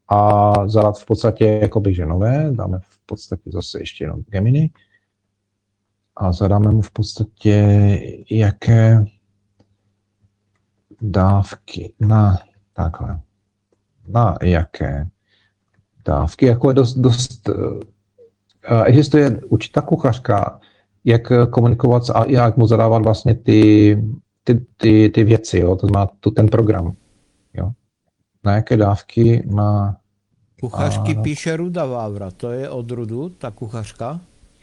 a zadat v podstatě jakoby, že nové, dáme v podstatě zase ještě jenom Gemini a zadáme mu v podstatě jaké dávky na takhle, na jaké dávky, jako je dost existuje určitá kuchařka, jak komunikovat a jak mu zadávat vlastně ty věci, jo? To znamená ten program. Jo? Na jaké dávky má... Kuchařky píše Ruda Vávra, to je od Rudu, ta kuchařka?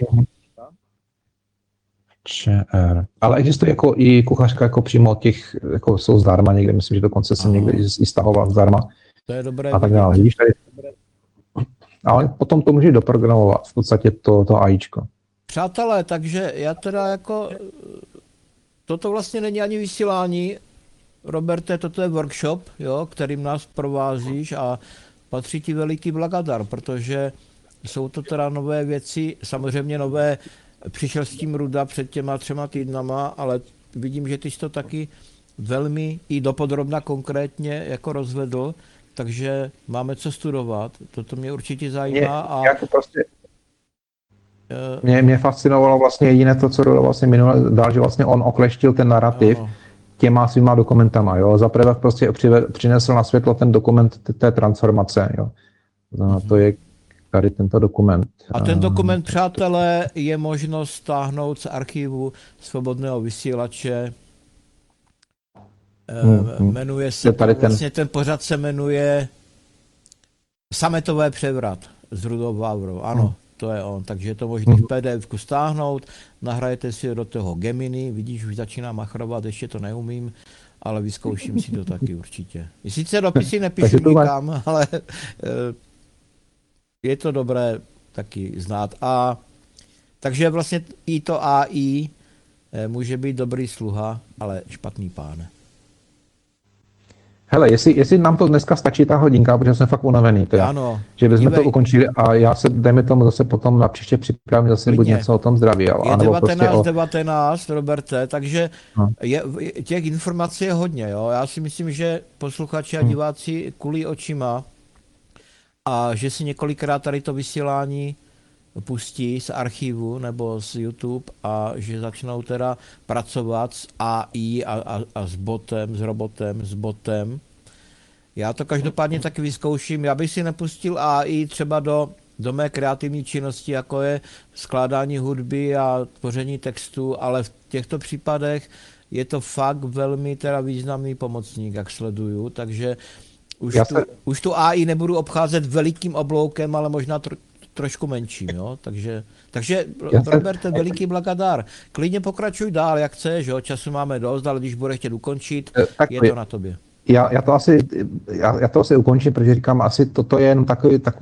ČR. Ale existuje jako i kuchařka jako přímo od těch, jako jsou zdarma někde, myslím, že dokonce jsem někde i stahoval zdarma. To je dobré. A tak dále. Vidíš tady? Ale potom to může doprogramovat v podstatě to AIčko. Přátelé, takže já teda jako, toto vlastně není ani vysílání, Roberte, toto je workshop, jo, kterým nás provázíš a patří ti veliký blagadar, protože jsou to teda nové věci, samozřejmě nové, přišel s tím Ruda před těma 3 týdnama, ale vidím, že ty jsi to taky velmi i dopodrobna konkrétně jako rozvedl, takže máme co studovat, toto mě určitě zajímá. Mě fascinovalo vlastně jediné to, co Ruda vlastně minule dal, že vlastně on okleštil ten narrativ těma svýma dokumentama, jo. Zaprvé prostě přinesl na světlo ten dokument té transformace, jo. No, to je tady tento dokument. A ten dokument, přátelé, je možno stáhnout z archivu Svobodného vysílače. Jmenuje se vlastně ten pořad se jmenuje Sametové převrat s Rudou Vavrou. Ano, to je on. Takže je to možné v PDF stáhnout, nahrajete si do toho Gemini, vidíš, už začínám machrovat, ještě to neumím, ale vyzkouším si to taky určitě. Sice dopisy nepíšu nikam, ale je to dobré taky znát. Takže vlastně i to AI může být dobrý sluha, ale špatný pán. Hele, jestli nám to dneska stačí ta hodinka, protože jsem fakt unavený, teda, ano, že bychom to ukončili a já se, dejme tomu, zase potom na příště připravím zase buď něco o tom zdraví. Je 19, Roberte, takže těch informací je hodně. Jo? Já si myslím, že posluchači a diváci kulí očima a že si několikrát tady to vysílání pustí z archivu nebo z YouTube a že začnou teda pracovat s AI a s botem, s robotem, s botem. Já to každopádně taky vyzkouším. Já bych si nepustil AI třeba do mé kreativní činnosti, jako je skládání hudby a tvoření textu, ale v těchto případech je to fakt velmi teda významný pomocník, jak sleduju, takže už tu AI nebudu obcházet velikým obloukem, ale možná trošku menším, jo, takže Roberte, veliký blagadár. Klidně pokračuj dál, jak chceš, jo, času máme dost, ale když bude chtět ukončit, je to na tobě. Já to asi ukončím, protože říkám, asi toto je jen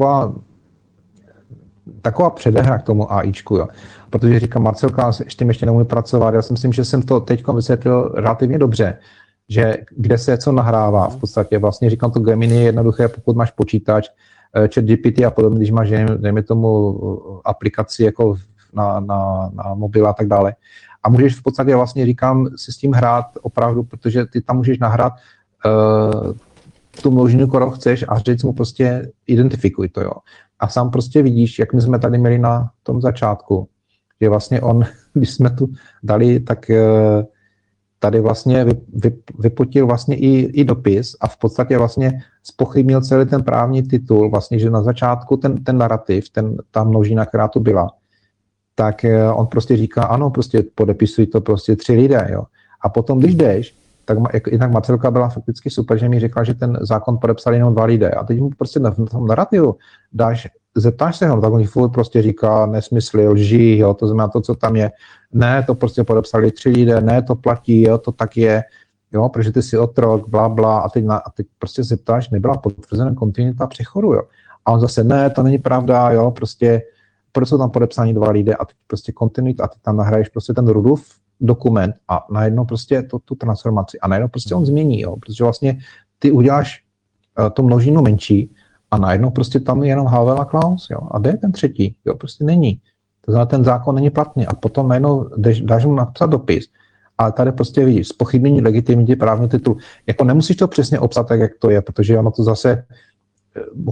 taková předehra k tomu AIčku, jo. Protože říkám, Marcelka ještě neumí pracovat, já si myslím, že jsem to teď vysvětlil relativně dobře, že kde se co nahrává v podstatě, vlastně říkám, to Gemini je jednoduché, pokud máš počítač, ChatGPT a podobně, když máš, dejme tomu, aplikaci jako na mobil a tak dále. A můžeš v podstatě vlastně, říkám, si s tím hrát opravdu, protože ty tam můžeš nahrát tu množinu, kterou chceš a říct mu prostě identifikuj to, jo. A sám prostě vidíš, jak my jsme tady měli na tom začátku, že vlastně on, když jsme tu dali, tak tady vlastně vypotil vlastně i dopis a v podstatě vlastně zpochybnil celý ten právní titul, vlastně, že na začátku ten narrativ, ta množina, která tu byla, tak on prostě říká, ano, prostě podepisují to prostě 3 lidé, jo. A potom, když jdeš, tak jednak Marcelka byla fakticky super, že mi řekla, že ten zákon podepsali jenom 2 lidé. A teď mu prostě na tom narrativu zeptáš se ho, tak on furt prostě říká nesmysly, lži, jo, to znamená to, co tam je. Ne, to prostě podepsali 3 lidé, ne, to platí, jo, to tak je, jo, protože ty jsi otrok, bla, bla, a teď prostě zeptáš, nebyla potvrzena kontinuita přechodu, jo. A on zase, ne, to není pravda, jo, prostě, proč jsou tam podepsáni 2 lidé a teď prostě kontinuita a ty tam nahraješ prostě ten Rudův dokument a najednou prostě tu transformaci a najednou prostě on změní, jo, protože vlastně ty uděláš tu množinu menší a najednou prostě tam je jenom Havel a Klaus, jo, a kde je ten třetí, jo, prostě není. To znamená, ten zákon není platný a potom najednou dáš mu napsat dopis, ale tady prostě vidíš, zpochybnění legitimity právního titulu. Jako nemusíš to přesně obsat tak, jak to je, protože ono to zase